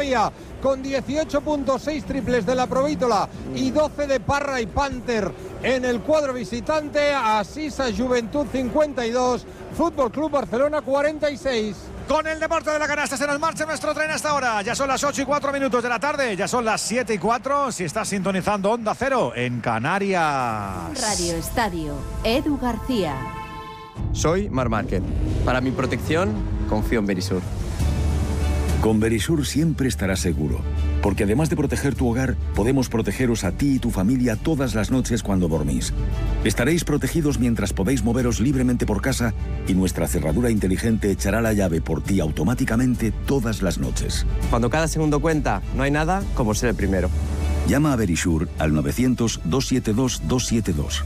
María, con 18.6 triples de la Provítola y 12 de Parra y Panther en el cuadro visitante. Asisa Juventud 52, Fútbol Club Barcelona 46. Con el deporte de la canasta se nos marcha nuestro tren hasta ahora. Ya son las 8:04 de la tarde, ya son las 7:04. Si estás sintonizando Onda Cero en Canarias. Radio Estadio, Edu García. Soy Marc Márquez. Para mi protección, confío en Verisur. Con Verisur siempre estarás seguro, porque además de proteger tu hogar, podemos protegeros a ti y tu familia todas las noches cuando dormís. Estaréis protegidos mientras podéis moveros libremente por casa y nuestra cerradura inteligente echará la llave por ti automáticamente todas las noches. Cuando cada segundo cuenta, no hay nada como ser el primero. Llama a Verisur al 900-272-272.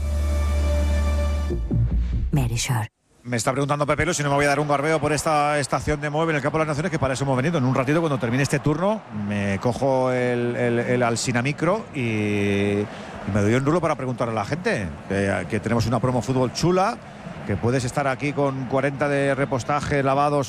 Verisur. Me está preguntando Pepe Lu si no me voy a dar un barbeo por esta estación de Moeve en el Campo de las Naciones, que para eso hemos venido. En un ratito, cuando termine este turno, me cojo el Alsina Micro y me doy un rulo para preguntarle a la gente que tenemos una promo fútbol chula, que puedes estar aquí con 40 de repostaje, lavados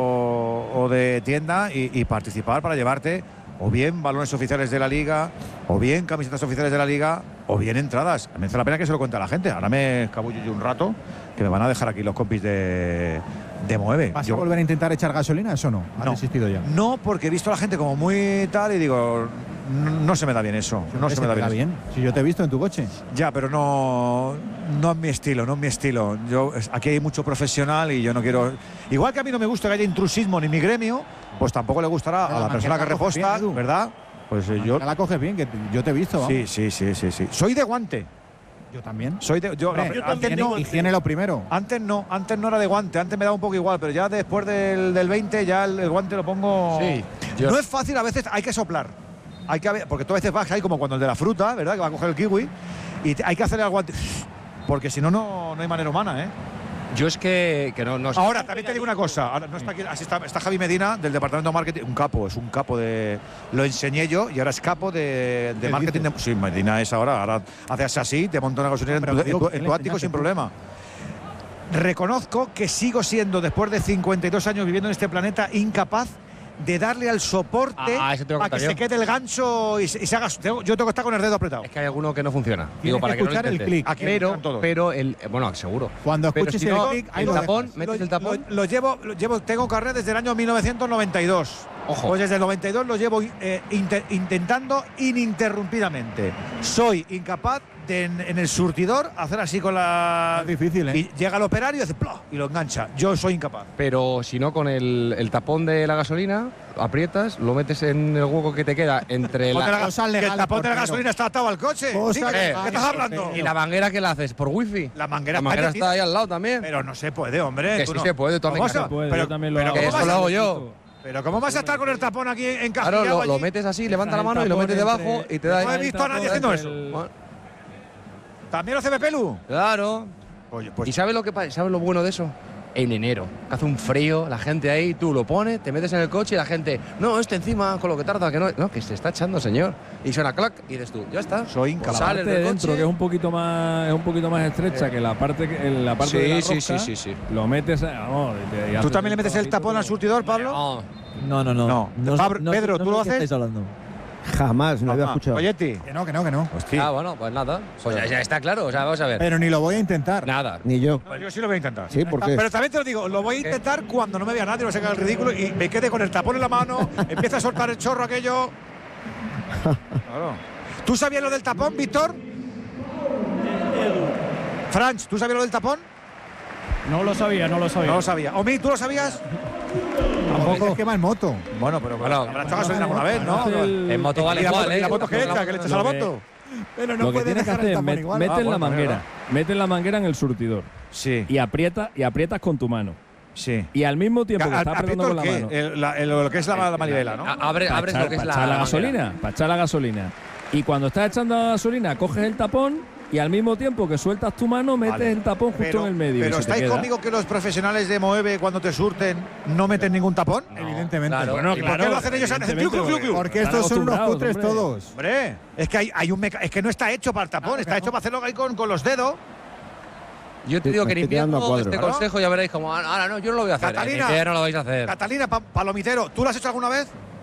o de tienda y participar para llevarte o bien balones oficiales de la Liga, o bien camisetas oficiales de la Liga, o bien entradas. Merece la pena que se lo cuente a la gente. Ahora me escabullo yo un rato, que me van a dejar aquí los compis de Moeve. ¿Vas a volver a intentar echar gasolina? ¿Eso no? ¿Has desistido ya? No, porque he visto a la gente como muy tal y digo, no se me da bien eso. No se me da bien. Si yo te he visto en tu coche. Ya, pero no es mi estilo, no es mi estilo. Aquí hay mucho profesional y yo no quiero... Igual que a mí no me gusta que haya intrusismo ni mi gremio, pues tampoco le gustará a la persona que reposta, bien, ¿verdad? Pues yo la coges bien, que yo te he visto. Vamos. Sí. Soy de guante. Yo también. Antes no. Higiene lo primero. Antes no era de guante, antes me daba un poco igual, pero ya después del 20 ya el guante lo pongo. Sí. No es fácil, a veces hay que soplar. Porque tú a veces vas ahí como cuando el de la fruta, ¿verdad? Que va a coger el kiwi y hay que hacerle al guante. Porque si no, no hay manera humana, ¿eh? Yo es que no. Ahora, también te digo una cosa. Ahora no está aquí, está Javi Medina, del departamento de marketing. Es un capo de. Lo enseñé yo y ahora es capo de marketing. Sí, Medina es ahora haces así, te monta una gasolinera en tu ático sin problema. Reconozco que sigo siendo, después de 52 años viviendo en este planeta, incapaz de darle al soporte para que se quede el gancho y se haga. Yo tengo que estar con el dedo apretado. Es que hay alguno que no funciona. Digo, para que escuchar el clic. Pero bueno, seguro. Cuando escuches el clic, el tapón, metes el tapón. Tengo carrera desde el año 1992. Ojo. Pues desde el 92 lo llevo intentando ininterrumpidamente. Soy incapaz de en el surtidor hacer así con la. Es difícil, ¿eh? Y llega el operario y hace ¡plop! Y lo engancha. Yo soy incapaz. Pero si no, con el tapón de la gasolina, aprietas, lo metes en el hueco que te queda entre el tapón de la gasolina está atado al coche. ¿Sí? ¿Qué estás hablando? ¿Y la manguera qué la haces? ¿Por wifi? La manguera está ahí al lado también. Pero no se puede, hombre. Que sí se puede, tú pero eso lo hago yo. Pero ¿cómo vas a estar con el tapón aquí encajillado? Claro, lo metes así, levanta la mano y lo metes debajo y te da. No he visto a nadie haciendo eso. ¿También lo hace Pepe Lu? Claro. Oye, pues. ¿Y sabes lo bueno de eso? En enero, que hace un frío, la gente ahí, tú lo pones, te metes en el coche y la gente, no, encima, con lo que tarda, que no, que se está echando, señor. Y suena clac y dices tú, ya está. Soy incapaz. La parte de dentro, que es un poquito más estrecha que la parte de la rosca, sí. Lo metes, vamos. ¿Tú también le metes el tapón al surtidor, Pablo? No. Pedro, ¿tú lo haces? Estáis hablando? Jamás, no había escuchado. Oyetti. Que no. Hostia. Bueno, pues nada. Pues ya está claro, o sea, vamos a ver. Pero ni lo voy a intentar. Nada. Ni yo. No, yo sí lo voy a intentar. Sí, ¿por qué? Pero también te lo digo, lo voy a intentar cuando no me vea nadie, lo saca el ridículo y me quede con el tapón en la mano, empieza a soltar el chorro aquello. Claro. ¿Tú sabías lo del tapón, Víctor? Franz, ¿tú sabías lo del tapón? No lo sabía. No lo sabía. Omi, ¿tú lo sabías? Tampoco. Es que va en moto. Bueno, pero habrá echado gasolina alguna vez, ¿no? En moto vale igual, ¿eh? ¿Y la moto que le echas a la moto? Pero no lo que puedes tienes que dejar hacer el es tapón igual. mete la manguera en el surtidor. Sí. Y aprietas con tu mano. Sí. Y al mismo tiempo que estás apretando con la mano. Lo que es la manivela, ¿no? Abres lo que es la gasolina. Para echar la gasolina. Y cuando estás echando la gasolina, coges el tapón y al mismo tiempo que sueltas tu mano, metes el tapón justo en el medio. Pero ¿estáis conmigo que los profesionales de Moeve, cuando te surten, no meten ningún tapón? No, evidentemente. Claro. ¿Y por qué lo hacen ellos? Porque estos son unos cutres todos. Hombre, es que es que no está hecho para el tapón, está hecho para hacerlo ahí con los dedos. Yo te digo que en invierno este cuadro. consejo ya veréis como, ahora no, yo no lo voy a hacer. Catalina, en invierno lo vais a hacer. Catalina, palomitero, ¿tú lo has hecho alguna vez?